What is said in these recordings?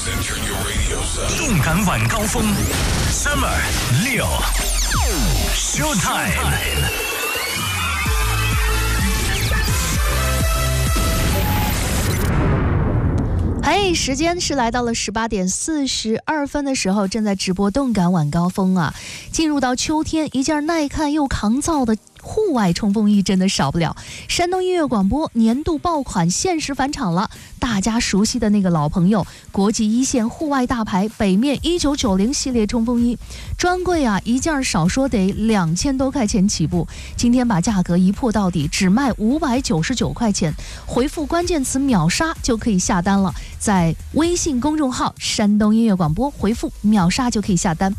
动感晚高峰 Summer 6 Showtime。 嘿，时间是来到了18点42分的时候，正在直播动感晚高峰啊。进入到秋天，一件耐看又抗造的户外冲锋衣真的少不了。山东音乐广播年度爆款限时返场了，大家熟悉的那个老朋友，国际一线户外大牌北面1990系列冲锋衣，专柜啊一件少说得2000多块钱起步，今天把价格一破到底，只卖599块钱，回复关键词秒杀就可以下单了。在微信公众号山东音乐广播回复秒杀就可以下单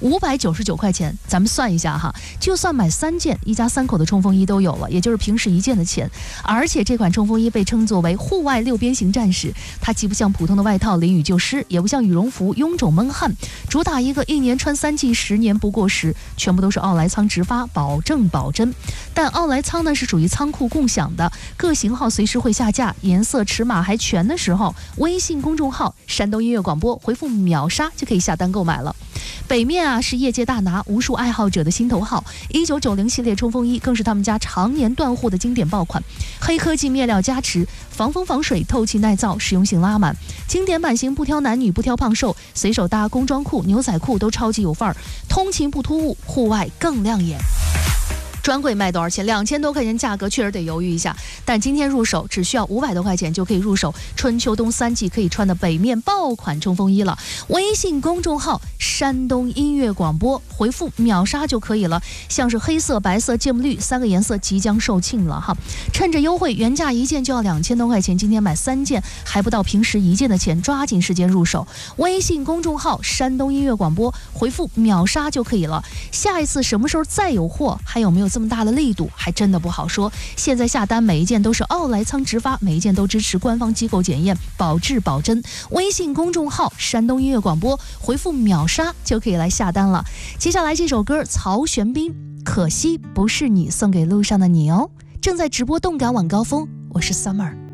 ，599块钱，咱们算一下哈，就算买3件，一家3口的冲锋衣都有了，也就是平时1件的钱。而且这款冲锋衣被称作为户外6边形战士，它既不像普通的外套淋雨就湿，也不像羽绒服臃肿闷汗，主打一个1年穿3季10年不过时，全部都是奥莱仓直发，保证保真。但奥莱仓呢是属于仓库共享的，各型号随时会下架，颜色尺码还全的时候，微信公众号山东音乐广播回复秒杀就可以下单购买了。北面啊是业界大拿，无数爱好者的心头好，1990系列冲锋衣更是他们家常年断货的经典爆款，黑科技面料加持，防风防水，透气耐造，实用性拉满。经典版型不挑男女不挑胖瘦，随手搭工装裤牛仔裤都超级有范儿，通勤不突兀，户外更亮眼。专柜卖多少钱？2000多块钱，价格确实得犹豫一下。但今天入手只需要500多块钱就可以入手春秋冬3季可以穿的北面爆款冲锋衣了。微信公众号山东音乐广播回复秒杀就可以了。像是黑色、白色、芥末绿3个颜色即将售罄了哈，趁着优惠，原价1件就要2000多块钱，今天买3件还不到平时1件的钱，抓紧时间入手。微信公众号山东音乐广播回复秒杀就可以了。下一次什么时候再有货，还有没有这么大的力度还真的不好说。现在下单每一件都是奥莱仓直发，每一件都支持官方机构检验，保质保真。微信公众号山东音乐广播回复秒杀就可以来下单了。接下来这首歌曹玄彬，可惜不是你，送给路上的你哦。正在直播动感晚高峰，我是 Summer。